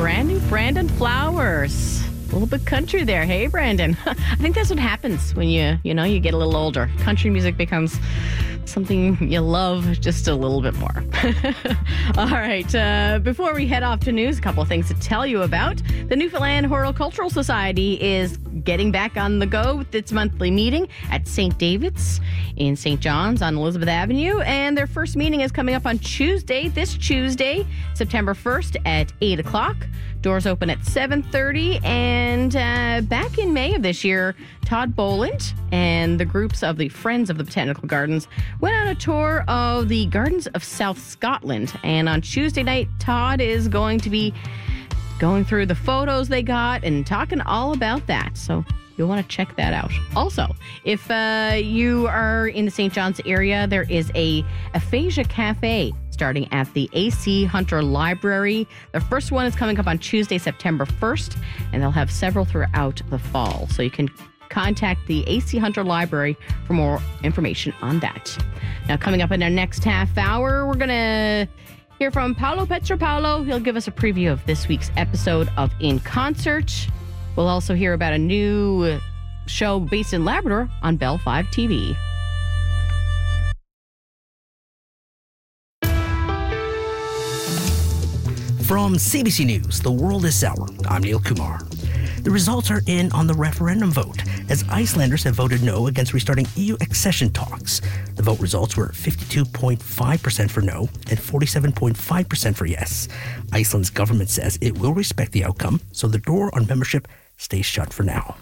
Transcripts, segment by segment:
Brand new Brandon Flowers. A little bit country there. Hey, Brandon. I think that's what happens when you get a little older. Country music becomes something you love just a little bit more. All right. Before we head off to news, a couple of things to tell you about. The Newfoundland Horticultural Society is getting back on the go with its monthly meeting at St. David's in St. John's on Elizabeth Avenue. And their first meeting is coming up on this Tuesday, September 1st at 8 o'clock. Doors open at 7:30. And back in May of this year, Todd Boland and the groups of the Friends of the Botanical Gardens went on a tour of the Gardens of South Scotland. And on Tuesday night, Todd is going to be going through the photos they got and talking all about that. So you'll want to check that out. Also, if you are in the St. John's area, there is a Aphasia Cafe starting at the AC Hunter Library. The first one is coming up on Tuesday, September 1st, and they'll have several throughout the fall. So you can contact the AC Hunter Library for more information on that. Now, coming up in our next half hour, we're going to hear from Paolo Petropaulo. He'll give us a preview of this week's episode of In Concert. We'll also hear about a new show based in Labrador on Bell 5 TV. From CBC News, The World is Sour, I'm Neil Kumar. The results are in on the referendum vote, as Icelanders have voted no against restarting EU accession talks. The vote results were 52.5% for no and 47.5% for yes. Iceland's government says it will respect the outcome, so the door on membership stays shut for now.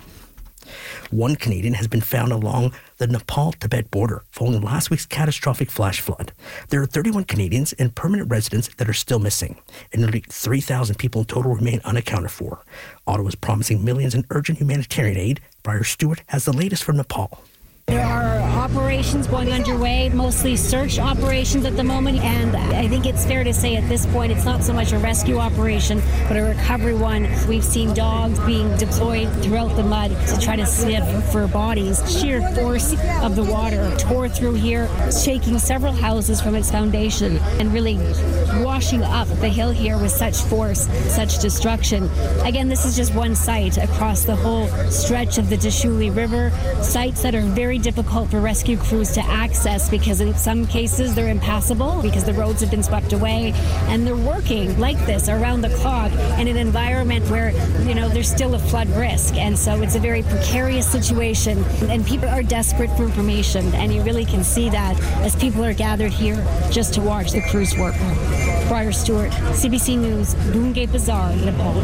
One Canadian has been found along the Nepal-Tibet border following last week's catastrophic flash flood. There are 31 Canadians and permanent residents that are still missing, and nearly 3,000 people in total remain unaccounted for. Ottawa is promising millions in urgent humanitarian aid. Briar Stewart has the latest from Nepal. There are operations going underway, mostly search operations at the moment, and I think it's fair to say at this point it's not so much a rescue operation, but a recovery one. We've seen dogs being deployed throughout the mud to try to sniff for bodies. Sheer force of the water tore through here, shaking several houses from its foundation and really washing up the hill here with such force, such destruction. Again, this is just one site across the whole stretch of the Dishuli River, sites that are very difficult for rescue crews to access because in some cases they're impassable because the roads have been swept away, and they're working like this around the clock in an environment where there's still a flood risk, and so it's a very precarious situation, and people are desperate for information, and you really can see that as people are gathered here just to watch the crews work. Briar Stewart, CBC News, Boongay Bazaar, Nepal.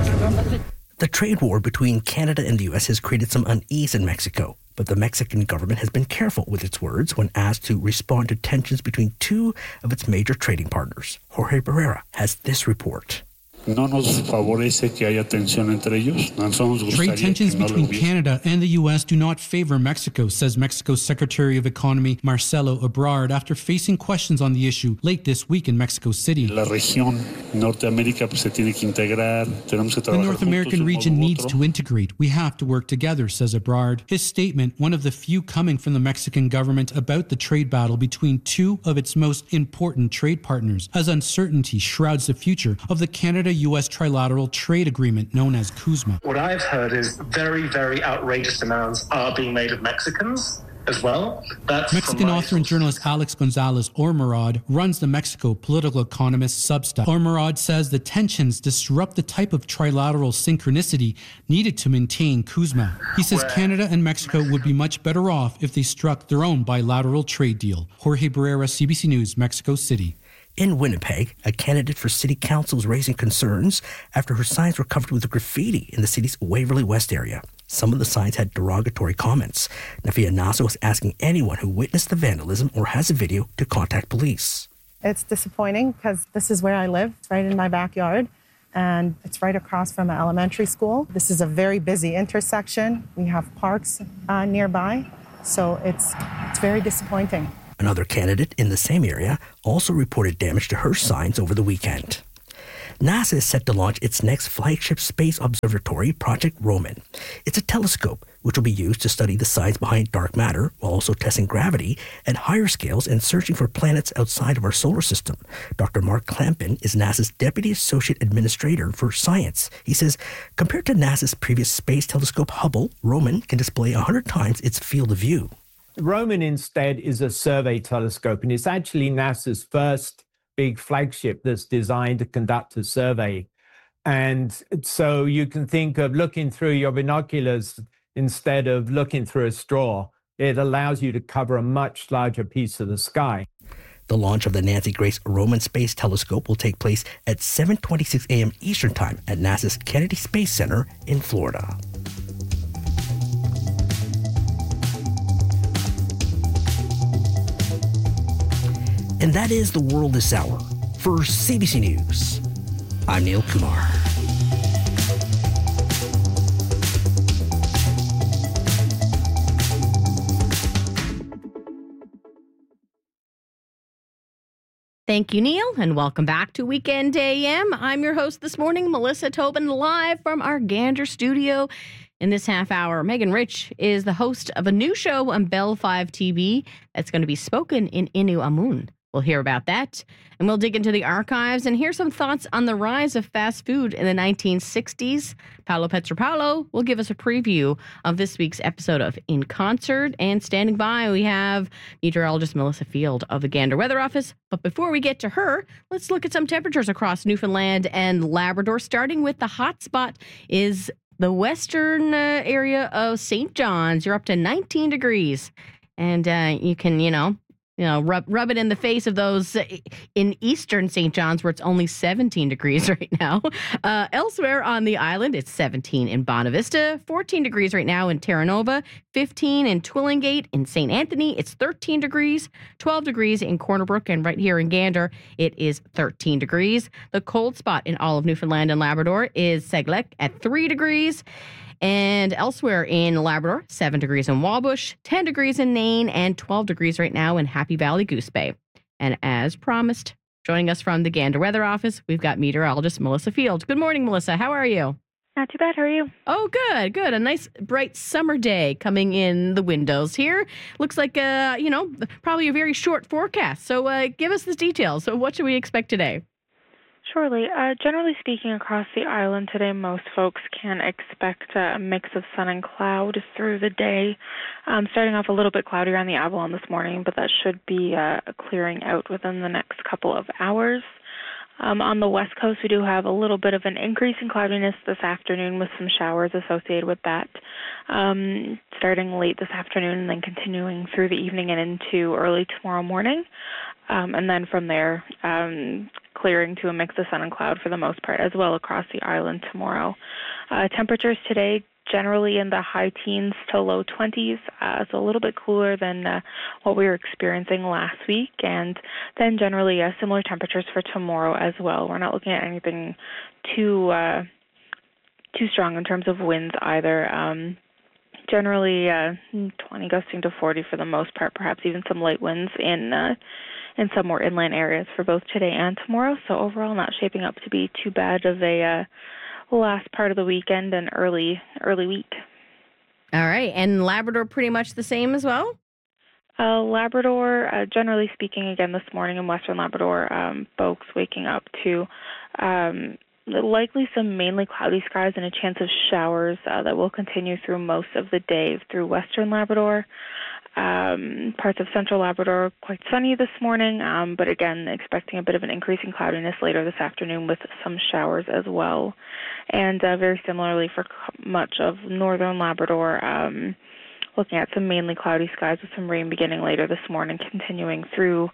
The trade war between Canada and the U.S. has created some unease in Mexico, but the Mexican government has been careful with its words when asked to respond to tensions between two of its major trading partners. Jorge Barrera has this report. No nos favorece que haya tensión entre ellos. Trade tensions between Canada and the U.S. do not favor Mexico, says Mexico's Secretary of Economy Marcelo Ebrard after facing questions on the issue late this week in Mexico City. La región Norteamérica se tiene que integrar. Tenemos que trabajar. The North American region needs to integrate. We have to work together, says Ebrard. His statement, one of the few coming from the Mexican government about the trade battle between two of its most important trade partners, as uncertainty shrouds the future of the Canada-U.S. trilateral trade agreement known as CUSMA. What I've heard is very, very outrageous demands are being made of Mexicans as well. That's Mexican author and journalist Alex Gonzalez Ormerod runs the Mexico Political Economist Substack. Ormerod says the tensions disrupt the type of trilateral synchronicity needed to maintain CUSMA. He says Canada and Mexico would be much better off if they struck their own bilateral trade deal. Jorge Barrera, CBC News, Mexico City. In Winnipeg, a candidate for city council is raising concerns after her signs were covered with graffiti in the city's Waverly West area. Some of the signs had derogatory comments. Nafia Nasso is asking anyone who witnessed the vandalism or has a video to contact police. It's disappointing because this is where I live. It's right in my backyard, and it's right across from an elementary school. This is a very busy intersection. We have parks nearby, so it's very disappointing. Another candidate in the same area also reported damage to her signs over the weekend. NASA is set to launch its next flagship space observatory, Project Roman. It's a telescope which will be used to study the science behind dark matter while also testing gravity at higher scales and searching for planets outside of our solar system. Dr. Mark Clampin is NASA's Deputy Associate Administrator for Science. He says, compared to NASA's previous space telescope Hubble, Roman can display 100 times its field of view. Roman instead is a survey telescope, and it's actually NASA's first big flagship that's designed to conduct a survey. And so you can think of looking through your binoculars instead of looking through a straw. It allows you to cover a much larger piece of the sky. The launch of the Nancy Grace Roman Space Telescope will take place at 7:26 a.m. Eastern Time at NASA's Kennedy Space Center in Florida. And that is the world this hour. For CBC News, I'm Neil Kumar. Thank you, Neil, and welcome back to Weekend AM. I'm your host this morning, Melissa Tobin, live from our Gander studio. In this half hour, Megan Rich is the host of a new show on Bell 5 TV that's going to be spoken in Innu Amun. We'll hear about that, and we'll dig into the archives and hear some thoughts on the rise of fast food in the 1960s. Paolo Petropaulo will give us a preview of this week's episode of In Concert, and standing by, we have meteorologist Melissa Field of the Gander Weather Office. But before we get to her, let's look at some temperatures across Newfoundland and Labrador, starting with the hot spot is the western area of St. John's. You're up to 19 degrees, and you can, rub it in the face of those in eastern St. John's where it's only 17 degrees right now. Elsewhere on the island, it's 17 in Bonavista, 14 degrees right now in Terra Nova, 15 in Twillingate. In St. Anthony, it's 13 degrees, 12 degrees in Corner Brook, and right here in Gander, it is 13 degrees. The cold spot in all of Newfoundland and Labrador is Seglek at 3 degrees. And elsewhere in Labrador, 7 degrees in Wabush, 10 degrees in Nain, and 12 degrees right now in Happy Valley Goose Bay. And as promised, joining us from the Gander Weather Office, we've got meteorologist Melissa Field. Good morning, Melissa. How are you? Not too bad. How are you? Oh, good. A nice, bright summer day coming in the windows here. Looks like, probably a very short forecast. So give us the details. So what should we expect today? Surely. Generally speaking, across the island today, most folks can expect a mix of sun and cloud through the day. Starting off a little bit cloudy around the Avalon this morning, but that should be clearing out within the next couple of hours. On the west coast, we do have a little bit of an increase in cloudiness this afternoon with some showers associated with that, starting late this afternoon and then continuing through the evening and into early tomorrow morning. And then from there, clearing to a mix of sun and cloud for the most part as well across the island tomorrow. Temperatures today generally in the high teens to low 20s, so a little bit cooler than what we were experiencing last week, and then generally similar temperatures for tomorrow as well. We're not looking at anything too strong in terms of winds either. Generally 20 gusting to 40 for the most part, perhaps even some light winds in some more inland areas for both today and tomorrow. So overall, not shaping up to be too bad of a last part of the weekend and early week. All right. And Labrador pretty much the same as well? Labrador, generally speaking, again this morning in Western Labrador, folks waking up to likely some mainly cloudy skies and a chance of showers that will continue through most of the day through Western Labrador. Parts of Central Labrador quite sunny this morning, but again expecting a bit of an increase in cloudiness later this afternoon with some showers as well. And very similarly for much of Northern Labrador, looking at some mainly cloudy skies with some rain beginning later this morning, continuing through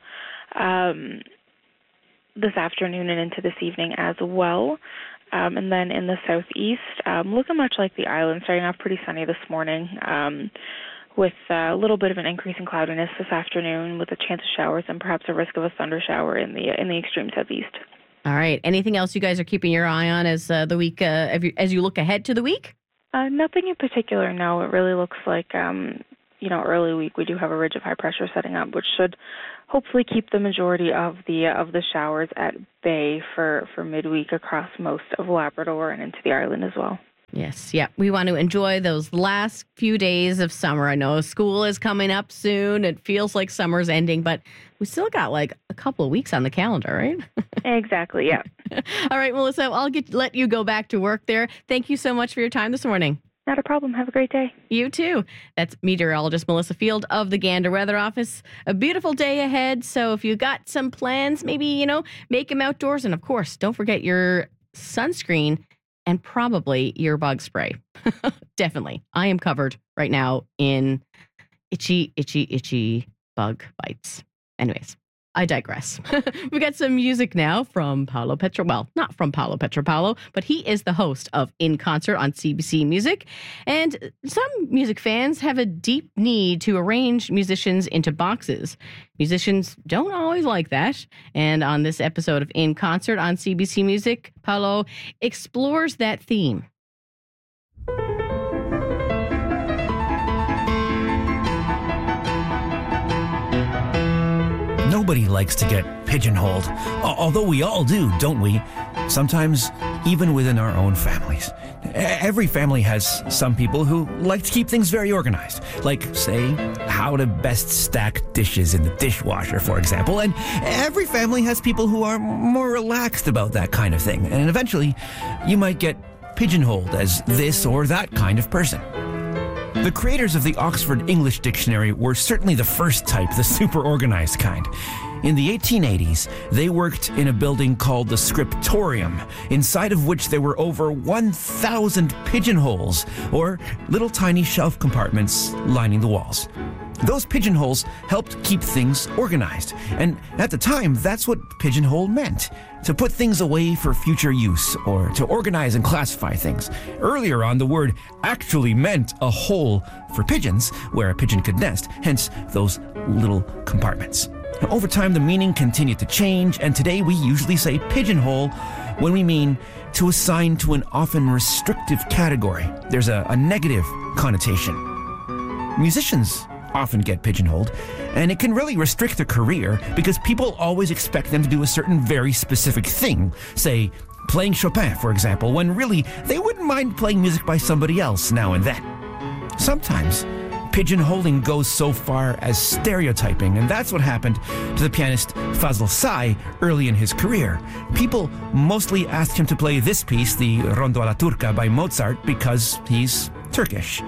this afternoon and into this evening as well. And then in the southeast, looking much like the island, starting off pretty sunny this morning, with a little bit of an increase in cloudiness this afternoon with a chance of showers and perhaps a risk of a thunder shower in the extreme southeast. All right. Anything else you guys are keeping your eye on as the week, as you look ahead to the week? Nothing in particular, no. It really looks like early week, we do have a ridge of high pressure setting up, which should hopefully keep the majority of the showers at bay for midweek across most of Labrador and into the island as well. Yes, yeah. We want to enjoy those last few days of summer. I know school is coming up soon. It feels like summer's ending, but we still got like a couple of weeks on the calendar, right? Exactly, yeah. All right, Melissa, I'll let you go back to work there. Thank you so much for your time this morning. Not a problem. Have a great day. You too. That's meteorologist Melissa Field of the Gander Weather Office. A beautiful day ahead. So if you got some plans, maybe, make them outdoors. And of course, don't forget your sunscreen and probably your bug spray. Definitely. I am covered right now in itchy bug bites. Anyways, I digress. We got some music now from Paolo Petro. Well, not from Paolo Petropaulo, but he is the host of In Concert on CBC Music. And some music fans have a deep need to arrange musicians into boxes. Musicians don't always like that. And on this episode of In Concert on CBC Music, Paolo explores that theme. Nobody likes to get pigeonholed, although we all do, don't we? Sometimes even within our own families. Every family has some people who like to keep things very organized, like, say, how to best stack dishes in the dishwasher, for example. And every family has people who are more relaxed about that kind of thing. And eventually, you might get pigeonholed as this or that kind of person. The creators of the Oxford English Dictionary were certainly the first type, the super organized kind. In the 1880s, they worked in a building called the Scriptorium, inside of which there were over 1,000 pigeonholes, or little tiny shelf compartments lining the walls. Those pigeonholes helped keep things organized, and at the time, that's what pigeonhole meant. To put things away for future use, or to organize and classify things. Earlier on, the word actually meant a hole for pigeons, where a pigeon could nest, hence those little compartments. Now, over time, the meaning continued to change, and today we usually say pigeonhole when we mean to assign to an often restrictive category. There's a negative connotation. Musicians often get pigeonholed, and it can really restrict a career because people always expect them to do a certain very specific thing, say playing Chopin, for example, when really they wouldn't mind playing music by somebody else now and then. Sometimes pigeonholing goes so far as stereotyping, and that's what happened to the pianist Fazl Say early in his career. People mostly asked him to play this piece, the Rondo alla Turca by Mozart, because he's Turkish.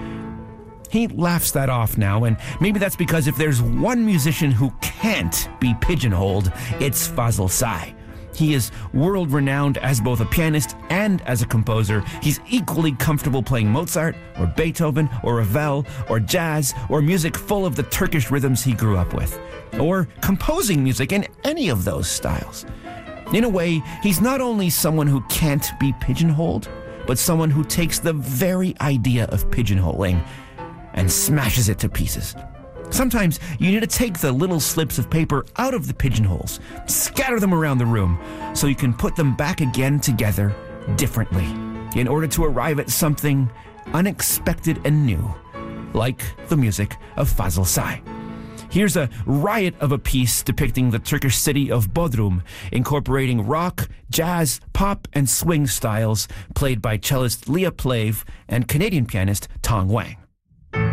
He laughs that off now, and maybe that's because if there's one musician who can't be pigeonholed, it's Fazl Say. He is world-renowned as both a pianist and as a composer. He's equally comfortable playing Mozart, or Beethoven, or Ravel, or jazz, or music full of the Turkish rhythms he grew up with, or composing music in any of those styles. In a way, he's not only someone who can't be pigeonholed, but someone who takes the very idea of pigeonholing and smashes it to pieces. Sometimes you need to take the little slips of paper out of the pigeonholes, scatter them around the room, so you can put them back again together differently, in order to arrive at something unexpected and new, like the music of Fazl Say. Here's a riot of a piece depicting the Turkish city of Bodrum, incorporating rock, jazz, pop, and swing styles, played by cellist Leah Plave and Canadian pianist Tong Wang.